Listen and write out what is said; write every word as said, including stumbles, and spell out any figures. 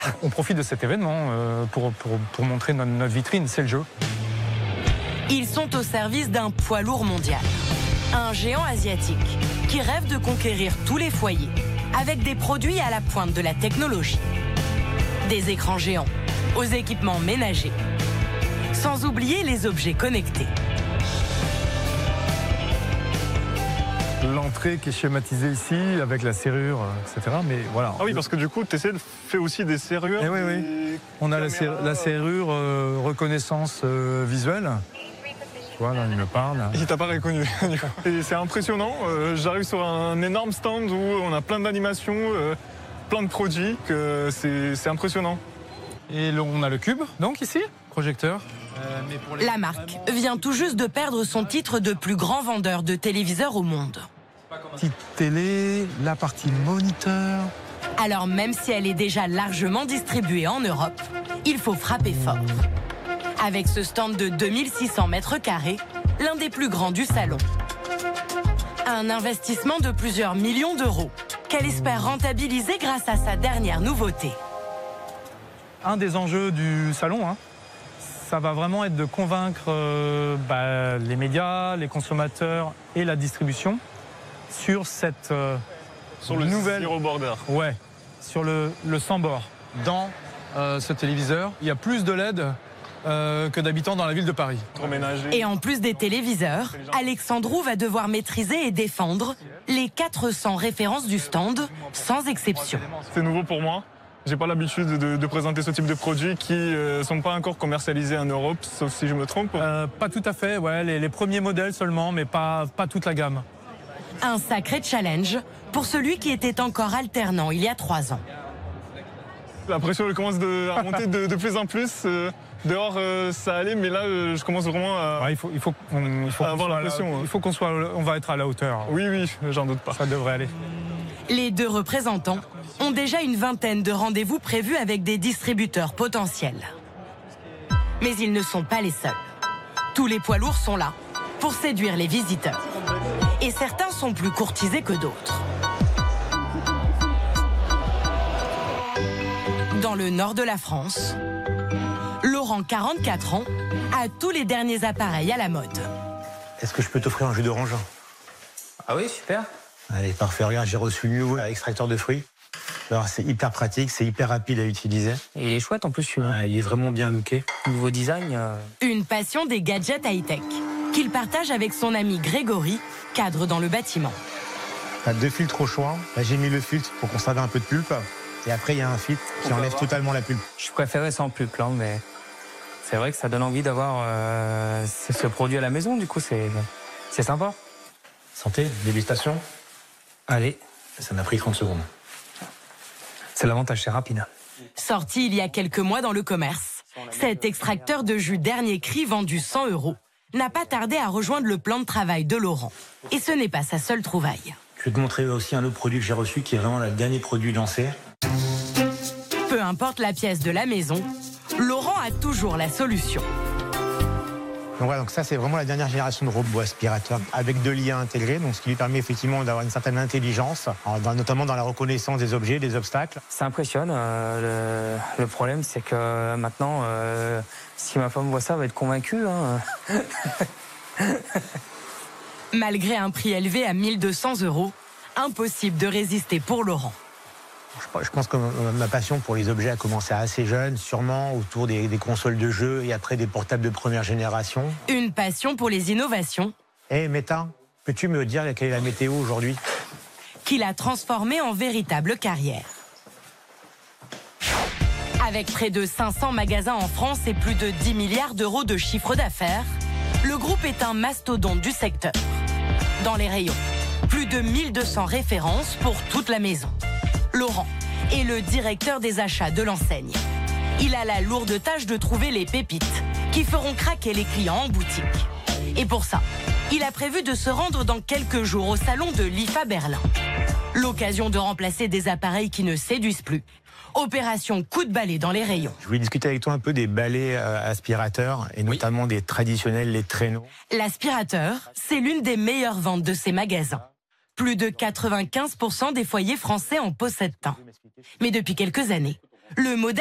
On profite de cet événement euh, pour, pour, pour montrer notre, notre vitrine, c'est le jeu. Ils sont au service d'un poids lourd mondial. Un géant asiatique qui rêve de conquérir tous les foyers avec des produits à la pointe de la technologie. Des écrans géants aux équipements ménagers. Sans oublier les objets connectés. L'entrée qui est schématisée ici avec la serrure, et cetera. Mais voilà. Ah oui, parce que du coup, T C L fait aussi des serrures. Eh oui, oui. On a la, serrure, la serrure euh, reconnaissance euh, visuelle. Voilà, il me parle. Il t'a pas reconnu. Et c'est impressionnant. Euh, J'arrive sur un énorme stand où on a plein d'animations, euh, plein de produits. Que c'est impressionnant. Et le, on a le cube, donc ici, projecteur. Euh, mais pour les... La marque vient tout juste de perdre son titre de plus grand vendeur de téléviseurs au monde. Petite télé, la partie moniteur. Alors même si elle est déjà largement distribuée en Europe, il faut frapper fort. Avec ce stand de deux mille six cents mètres carrés, l'un des plus grands du salon. Un investissement de plusieurs millions d'euros qu'elle espère rentabiliser grâce à sa dernière nouveauté. Un des enjeux du salon, hein, ça va vraiment être de convaincre euh, bah, les médias, les consommateurs et la distribution sur cette euh, sur le nouvelle zero border. Ouais, sur le, le sans bord. Dans euh, ce téléviseur, il y a plus de L E D euh, que d'habitants dans la ville de Paris. Et en plus des téléviseurs, Alexandrou va devoir maîtriser et défendre les quatre cents références du stand, sans exception. C'est nouveau pour moi. J'ai pas l'habitude de, de présenter ce type de produits qui ne euh, sont pas encore commercialisés en Europe, sauf si je me trompe. Euh, pas tout à fait, ouais, les, les premiers modèles seulement, mais pas, pas toute la gamme. Un sacré challenge pour celui qui était encore alternant il y a trois ans. La pression elle commence de, à monter de, de plus en plus. Euh, dehors, euh, ça allait, mais là, euh, je commence vraiment à, ouais, il faut, il faut, on, il faut à avoir la pression. Il faut qu'on soit, on va être à la hauteur. Oui, oui, j'en doute pas. Ça devrait aller. Les deux représentants ont déjà une vingtaine de rendez-vous prévus avec des distributeurs potentiels. Mais ils ne sont pas les seuls. Tous les poids lourds sont là pour séduire les visiteurs. Et certains sont plus courtisés que d'autres. Dans le nord de la France, Laurent, quarante-quatre ans, a tous les derniers appareils à la mode. Est-ce que je peux t'offrir un jus d'orange? Ah oui, super. Allez, parfait. Regarde, j'ai reçu le nouveau extracteur de fruits. Alors, c'est hyper pratique, c'est hyper rapide à utiliser. Et il est chouette en plus, celui-là. Ouais, il est vraiment bien looké. Nouveau design. Euh... Une passion des gadgets high-tech qu'il partage avec son ami Grégory, cadre dans le bâtiment. T'as deux filtres au choix. Là, j'ai mis le filtre pour conserver un peu de pulpe. Et après, il y a un filtre qui enlève totalement la pulpe. Je préférais sans pulpe, là, mais c'est vrai que ça donne envie d'avoir euh, ce produit à la maison. Du coup, c'est c'est sympa. Santé, dégustation. Allez. Ça m'a pris trente secondes. C'est l'avantage, c'est rapide. Sorti il y a quelques mois dans le commerce, cet extracteur de jus dernier cri vendu cent euros n'a pas tardé à rejoindre le plan de travail de Laurent. Et ce n'est pas sa seule trouvaille. Je vais te montrer aussi un autre produit que j'ai reçu qui est vraiment le dernier produit lancé. Peu importe la pièce de la maison, Laurent a toujours la solution. Donc voilà, donc ça c'est vraiment la dernière génération de robots aspirateurs avec deux liens intégrés, donc ce qui lui permet effectivement d'avoir une certaine intelligence, notamment dans la reconnaissance des objets, des obstacles. Ça impressionne. Euh, le, le problème c'est que maintenant, euh, si ma femme voit ça, elle va être convaincue. Hein. Malgré un prix élevé à mille deux cents euros, impossible de résister pour Laurent. Je pense que ma passion pour les objets a commencé assez jeune, sûrement autour des, des consoles de jeux et après des portables de première génération. Une passion pour les innovations. Hé, hey, Méta, peux-tu me dire quelle est la météo aujourd'hui? Qu'il a transformé en véritable carrière. Avec près de cinq cents magasins en France et plus de dix milliards d'euros de chiffre d'affaires, le groupe est un mastodonte du secteur. Dans les rayons, plus de mille deux cents références pour toute la maison. Laurent est le directeur des achats de l'enseigne. Il a la lourde tâche de trouver les pépites qui feront craquer les clients en boutique. Et pour ça, il a prévu de se rendre dans quelques jours au salon de l'I F A Berlin. L'occasion de remplacer des appareils qui ne séduisent plus. Opération coup de balai dans les rayons. Je voulais discuter avec toi un peu des balais euh, aspirateurs et notamment oui. des traditionnels, les traîneaux. L'aspirateur, c'est l'une des meilleures ventes de ces magasins. Plus de quatre-vingt-quinze pour cent des foyers français en possèdent un. Mais depuis quelques années, Le modèle